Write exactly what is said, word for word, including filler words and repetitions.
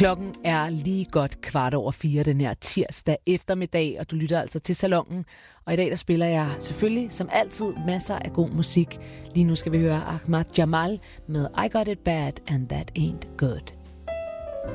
Klokken er lige godt kvart over fire den her tirsdag eftermiddag, og du lytter altså til Salonen. Og i dag der spiller jeg selvfølgelig som altid masser af god musik. Lige nu skal vi høre Ahmad Jamal med I Got It Bad and That Ain't Good.